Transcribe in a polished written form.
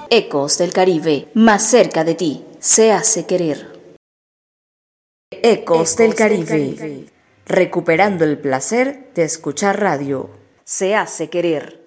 Ecos del Caribe, más cerca de ti, se hace querer. Ecos del Caribe, recuperando el placer de escuchar radio. Se hace querer.